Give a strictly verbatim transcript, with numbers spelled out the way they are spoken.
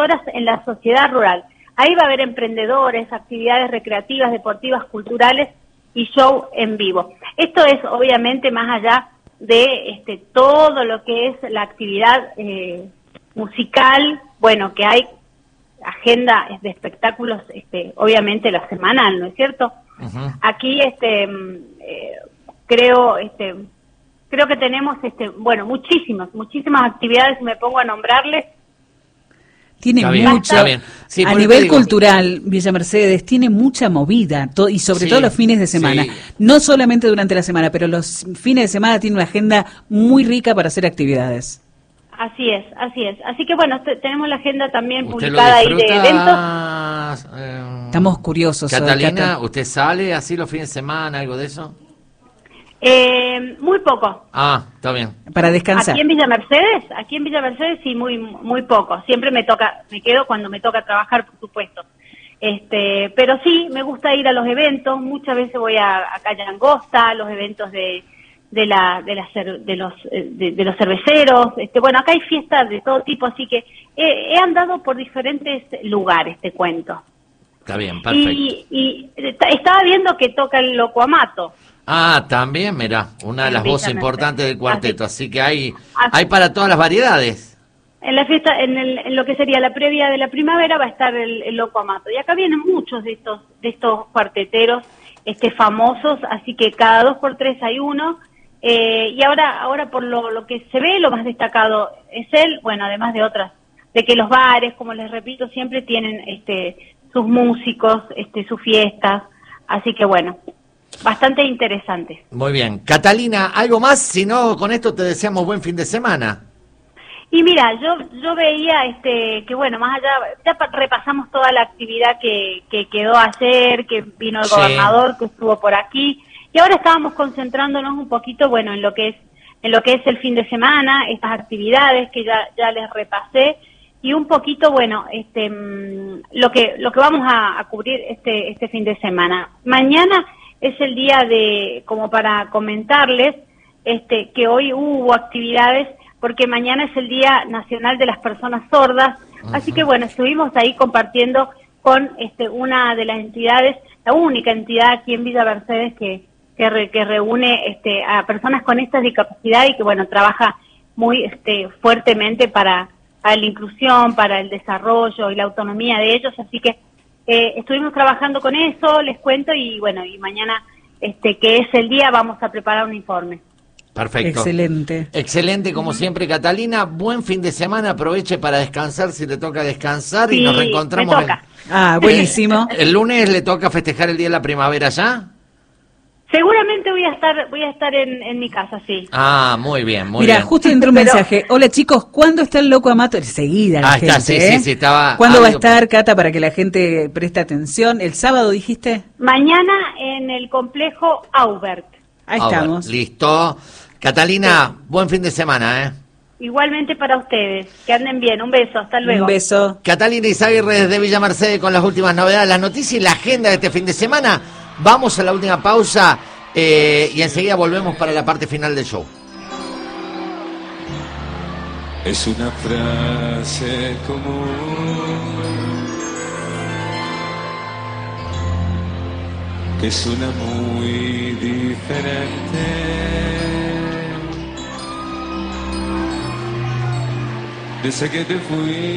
horas en la sociedad rural. Ahí va a haber emprendedores, actividades recreativas, deportivas, culturales y show en vivo. Esto es obviamente más allá de este, todo lo que es la actividad eh, musical, bueno, que hay agenda de espectáculos, este, obviamente la semanal, ¿no es cierto? Uh-huh. Aquí, este, eh, creo, este, creo que tenemos, este, bueno, muchísimas, muchísimas actividades, me pongo a nombrarles. Tiene está mucho, bien, sí, a nivel digo, cultural, Villa Mercedes, tiene mucha movida, to, y sobre sí, todo los fines de semana. Sí. No solamente durante la semana, pero los fines de semana tiene una agenda muy rica para hacer actividades. Así es, así es. Así que bueno, t- tenemos la agenda también publicada ahí de eventos. Eh, Estamos curiosos. Catalina, Cata. ¿Usted sale así los fines de semana, algo de eso? Eh, muy poco. Ah, está bien. Para descansar. Aquí en Villa Mercedes, aquí en Villa Mercedes sí, muy muy poco. Siempre me toca, me quedo cuando me toca trabajar, por supuesto. Este, pero sí, me gusta ir a los eventos. Muchas veces voy a, a Calle Angosta, a los eventos de de la de la de los de, de los cerveceros. Este, bueno, acá hay fiestas de todo tipo, así que he, he andado por diferentes lugares, te cuento. Está bien, perfecto. Y, y estaba viendo que toca el Loco Amato. Ah, también, mira, una de las voces importantes del cuarteto, así, así que hay así. hay para todas las variedades. En la fiesta, en, el, en lo que sería la previa de la primavera va a estar el, el Loco Amato, y acá vienen muchos de estos de estos cuarteteros este famosos, así que cada dos por tres hay uno, eh, y ahora ahora por lo, lo que se ve, lo más destacado es él, bueno, además de otras, de que los bares, como les repito, siempre tienen este sus músicos, este sus fiestas, así que bueno, bastante interesante. Muy bien. Catalina, ¿algo más? Si no, con esto te deseamos buen fin de semana. Y mira, yo yo veía este que bueno, más allá, ya repasamos toda la actividad que, que quedó ayer, que vino el sí. gobernador, que estuvo por aquí, y ahora estábamos concentrándonos un poquito, bueno, en lo que es en lo que es el fin de semana, estas actividades que ya ya les repasé, y un poquito, bueno, este lo que lo que vamos a, a cubrir este este fin de semana. Mañana es el día de, como para comentarles, este que hoy hubo actividades, porque mañana es el Día Nacional de las Personas Sordas, uh-huh. Así que bueno, estuvimos ahí compartiendo con este una de las entidades, la única entidad aquí en Villa Mercedes que que, re, que reúne este a personas con esta discapacidad y que bueno, trabaja muy este fuertemente para, para la inclusión, para el desarrollo y la autonomía de ellos, así que Eh, estuvimos trabajando con eso, les cuento, y bueno, y mañana, este que es el día, vamos a preparar un informe. Perfecto. Excelente. Excelente, como siempre, Catalina. Buen fin de semana, aproveche para descansar si le toca descansar, sí, y nos reencontramos. Me toca. El, ah, buenísimo. El, el lunes le toca festejar el Día de la Primavera ¿ya? Seguramente voy a estar voy a estar en, en mi casa, sí. Ah, muy bien, muy Mira, bien. Mira, justo entró un Pero... mensaje. Hola chicos, ¿cuándo está el Loco Amato? Enseguida la ah, gente, está, sí, ¿eh? sí, sí, estaba... ¿Cuándo audio... va a estar, Cata, para que la gente preste atención? ¿El sábado dijiste? Mañana en el complejo Aubert. Ahí Aubert. estamos. Listo. Catalina, sí. Buen fin de semana, ¿eh? Igualmente para ustedes. Que anden bien. Un beso. Hasta luego. Un beso. Catalina Izaguirre desde Villa Mercedes con las últimas novedades, las noticias y la agenda de este fin de semana. Vamos a la última pausa. Eh, y enseguida volvemos para la parte final del show. Es una frase común que suena muy diferente. Desde que te fui